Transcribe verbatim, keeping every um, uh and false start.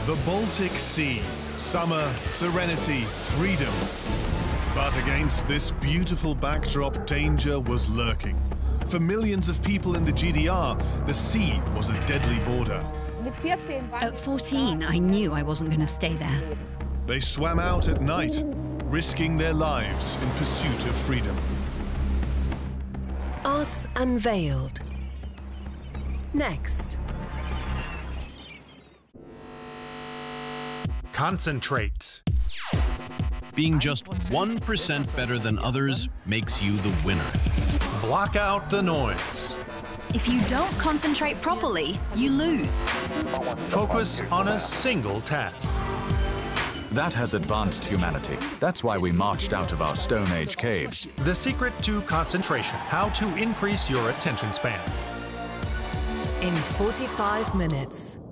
The Baltic Sea. Summer, serenity, freedom. But against this beautiful backdrop, danger was lurking. For millions of people in the G D R, the sea was a deadly border. At fourteen, I knew I wasn't going to stay there. They swam out at night, risking their lives in pursuit of freedom. Arts Unveiled. Next. Concentrate. Being just one percent better than others makes you the winner. Block out the noise. If you don't concentrate properly, you lose. Focus on a single task. That has advanced humanity. That's why we marched out of our Stone Age caves. The secret to concentration. How to increase your attention span. In forty-five minutes.